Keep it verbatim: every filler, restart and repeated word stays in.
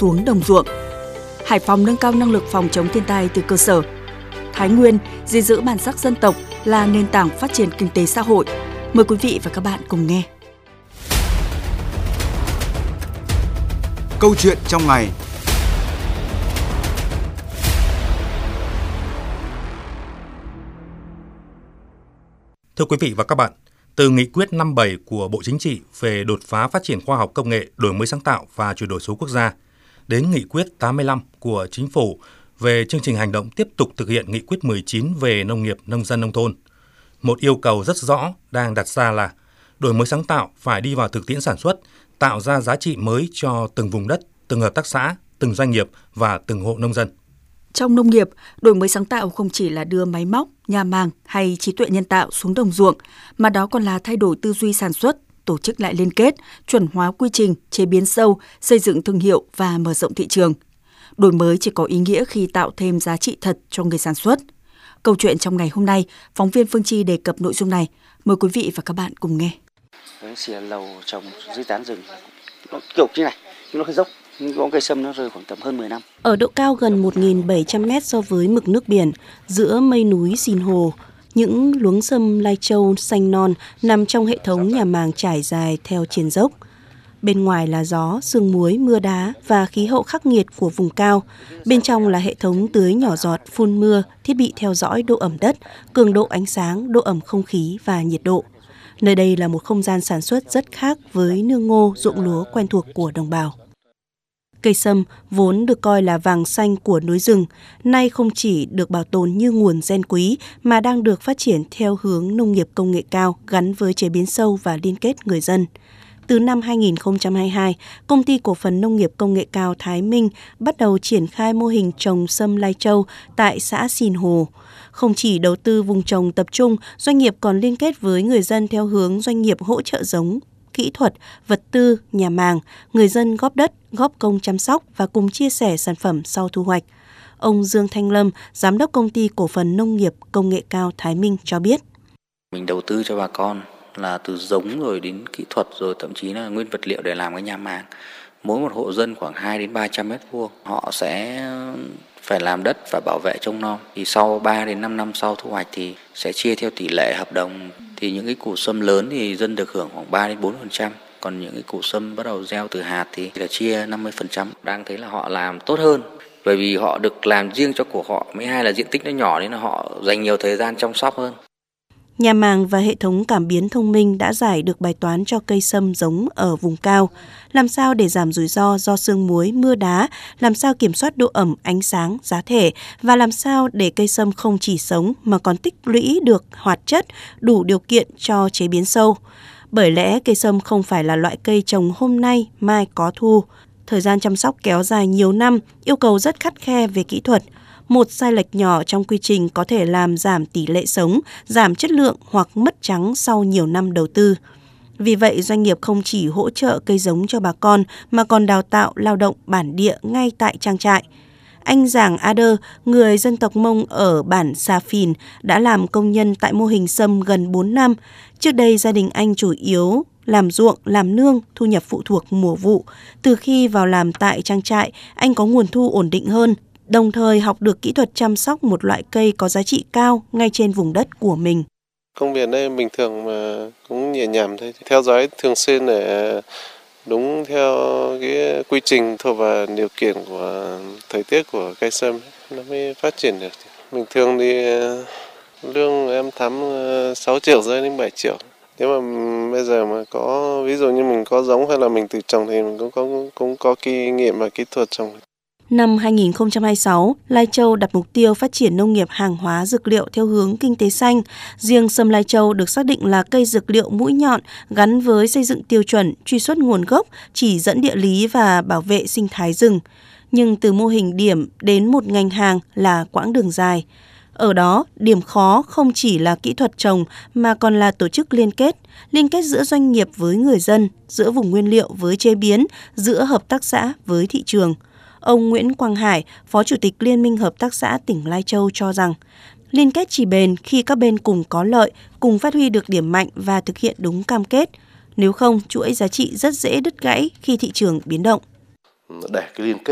xuống đồng ruộng. Hải Phòng nâng cao năng lực phòng chống thiên tai từ cơ sở. Thái Nguyên gìn giữ bản sắc dân tộc là nền tảng phát triển kinh tế xã hội. Mời quý vị và các bạn cùng nghe. Câu chuyện trong ngày. Thưa quý vị và các bạn, từ nghị quyết năm bảy của Bộ Chính trị về đột phá phát triển khoa học công nghệ, đổi mới sáng tạo và chuyển đổi số quốc gia, đến nghị quyết tám mươi lăm của Chính phủ về chương trình hành động tiếp tục thực hiện nghị quyết mười chín về nông nghiệp, nông dân, nông thôn. Một yêu cầu rất rõ đang đặt ra là đổi mới sáng tạo phải đi vào thực tiễn sản xuất, tạo ra giá trị mới cho từng vùng đất, từng hợp tác xã, từng doanh nghiệp và từng hộ nông dân. Trong nông nghiệp, đổi mới sáng tạo không chỉ là đưa máy móc, nhà màng hay trí tuệ nhân tạo xuống đồng ruộng, mà đó còn là thay đổi tư duy sản xuất, tổ chức lại liên kết, chuẩn hóa quy trình, chế biến sâu, xây dựng thương hiệu và mở rộng thị trường. Đổi mới chỉ có ý nghĩa khi tạo thêm giá trị thật cho người sản xuất. Câu chuyện trong ngày hôm nay, phóng viên Phương Chi đề cập nội dung này. Mời quý vị và các bạn cùng nghe. Cái xìa lầu trồng dưới tán rừng, nó kiểu như này, nhưng nó hơi dốc. Có cây sâm nó rơi khoảng tầm hơn mười năm. Ở độ cao gần một nghìn bảy trăm mét so với mực nước biển, giữa mây núi Sìn Hồ, những luống sâm lai châu xanh non nằm trong hệ thống nhà màng trải dài theo triền dốc. Bên ngoài là gió, sương muối, mưa đá và khí hậu khắc nghiệt của vùng cao. Bên trong là hệ thống tưới nhỏ giọt, phun mưa, thiết bị theo dõi độ ẩm đất, cường độ ánh sáng, độ ẩm không khí và nhiệt độ. Nơi đây là một không gian sản xuất rất khác với nương ngô, ruộng lúa quen thuộc của đồng bào. Cây sâm vốn được coi là vàng xanh của núi rừng, nay không chỉ được bảo tồn như nguồn gen quý mà đang được phát triển theo hướng nông nghiệp công nghệ cao gắn với chế biến sâu và liên kết người dân. Từ năm hai nghìn không trăm hai mươi hai, Công ty Cổ phần Nông nghiệp Công nghệ cao Thái Minh bắt đầu triển khai mô hình trồng sâm lai châu tại xã Sìn Hồ. Không chỉ đầu tư vùng trồng tập trung, doanh nghiệp còn liên kết với người dân theo hướng doanh nghiệp hỗ trợ giống, kỹ thuật, vật tư, nhà màng, người dân góp đất, góp công chăm sóc và cùng chia sẻ sản phẩm sau thu hoạch. Ông Dương Thanh Lâm, Giám đốc Công ty Cổ phần Nông nghiệp Công nghệ cao Thái Minh cho biết. Mình đầu tư cho bà con là từ giống rồi đến kỹ thuật rồi thậm chí là nguyên vật liệu để làm cái nhà màng. Mỗi một hộ dân khoảng hai đến ba trăm mét vuông, họ sẽ phải làm đất và bảo vệ trông nom. Thì sau ba đến năm năm sau thu hoạch thì sẽ chia theo tỷ lệ hợp đồng. Thì những cái củ sâm lớn thì dân được hưởng khoảng ba đến bốn phần trăm. Còn những cái củ sâm bắt đầu gieo từ hạt thì là chia năm mươi phần trăm. Đang thấy là họ làm tốt hơn. Bởi vì họ được làm riêng cho của họ. Mới hai là diện tích nó nhỏ nên là họ dành nhiều thời gian chăm sóc hơn. Nhà màng và hệ thống cảm biến thông minh đã giải được bài toán cho cây sâm giống ở vùng cao. Làm sao để giảm rủi ro do sương muối, mưa đá, làm sao kiểm soát độ ẩm, ánh sáng, giá thể và làm sao để cây sâm không chỉ sống mà còn tích lũy được hoạt chất đủ điều kiện cho chế biến sâu. Bởi lẽ cây sâm không phải là loại cây trồng hôm nay, mai có thu. Thời gian chăm sóc kéo dài nhiều năm, yêu cầu rất khắt khe về kỹ thuật. Một sai lệch nhỏ trong quy trình có thể làm giảm tỷ lệ sống, giảm chất lượng hoặc mất trắng sau nhiều năm đầu tư. Vì vậy, doanh nghiệp không chỉ hỗ trợ cây giống cho bà con mà còn đào tạo lao động bản địa ngay tại trang trại. Anh Giàng A Đơ, người dân tộc Mông ở bản Sa Phìn, đã làm công nhân tại mô hình sâm gần bốn năm. Trước đây, gia đình anh chủ yếu làm ruộng, làm nương, thu nhập phụ thuộc mùa vụ. Từ khi vào làm tại trang trại, anh có nguồn thu ổn định hơn, đồng thời học được kỹ thuật chăm sóc một loại cây có giá trị cao ngay trên vùng đất của mình. Công việc đây bình thường mà cũng nhẹ nhàng thôi, theo dõi thường xuyên để đúng theo cái quy trình thuộc và điều kiện của thời tiết của cây sâm nó mới phát triển được. Bình thường thì lương em thắm sáu triệu rưỡi đến bảy triệu. Nếu mà bây giờ mà có ví dụ như mình có giống hay là mình tự trồng thì mình cũng có cũng có kinh nghiệm và kỹ thuật trồng. Năm hai nghìn không trăm hai mươi sáu, Lai Châu đặt mục tiêu phát triển nông nghiệp hàng hóa dược liệu theo hướng kinh tế xanh. Riêng sâm Lai Châu được xác định là cây dược liệu mũi nhọn gắn với xây dựng tiêu chuẩn, truy xuất nguồn gốc, chỉ dẫn địa lý và bảo vệ sinh thái rừng. Nhưng từ mô hình điểm đến một ngành hàng là quãng đường dài. Ở đó, điểm khó không chỉ là kỹ thuật trồng mà còn là tổ chức liên kết, liên kết giữa doanh nghiệp với người dân, giữa vùng nguyên liệu với chế biến, giữa hợp tác xã với thị trường. Ông Nguyễn Quang Hải, Phó Chủ tịch Liên minh Hợp tác xã tỉnh Lai Châu cho rằng, liên kết chỉ bền khi các bên cùng có lợi, cùng phát huy được điểm mạnh và thực hiện đúng cam kết. Nếu không, chuỗi giá trị rất dễ đứt gãy khi thị trường biến động. Để cái liên kết